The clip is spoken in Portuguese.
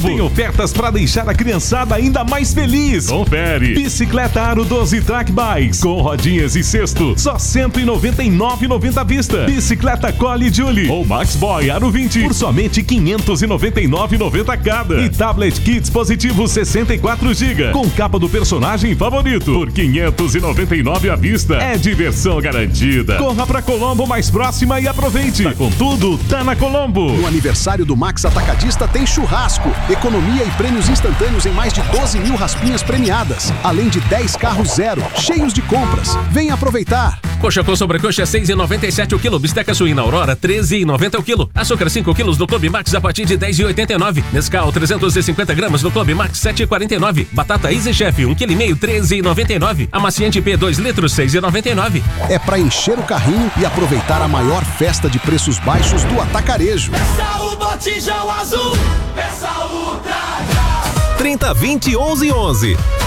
Tem ofertas para deixar a criançada ainda mais feliz. Confere. Bicicleta Aro 12 Track Bikes com rodinhas e cesto, só R$ 199,90 à vista. Bicicleta Collie Julie ou Max Boy Aro 20 por somente R$ 599,90 cada. E tablet kit dispositivo 64 GB com capa do personagem favorito por R$ 599 à vista. É diversão garantida. Corra pra Colombo mais próxima e aproveite. Tá com tudo, tá na Colombo. No aniversário do Max Atacadista tem churrasco, economia e prêmios instantâneos em mais de 12 mil raspinhas premiadas, além de 10 carros zero, cheios de compras. Vem aproveitar. Coxa com sobrecoxa 6,97 o quilo. Bisteca suína Aurora 13,90 o quilo. Açúcar 5 quilos no Clube Max a partir de 10,89. Nescau 350 gramas no Clube Max 7,49. Batata Easy Chef 1,5 kg 13,99. Amaciante P 2 litros 6,99. É pra encher o carrinho e aproveitar a maior festa de preços baixos do atacarejo. Peça o botijão azul, peça o Ultra. 30 20 11 11.